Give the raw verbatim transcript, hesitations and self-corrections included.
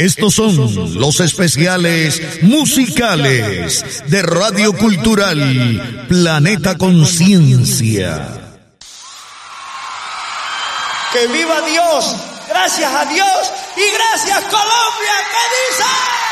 Estos son los especiales musicales de Radio Cultural Planeta Conciencia. ¡Que viva Dios! ¡Gracias a Dios! ¡Y gracias Colombia! ¿Qué dice?